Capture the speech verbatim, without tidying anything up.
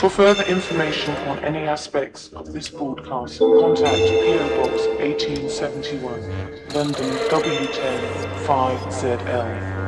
For further information on any aspects of this broadcast, contact P O Box eighteen seventy-one, London W ten five Z L.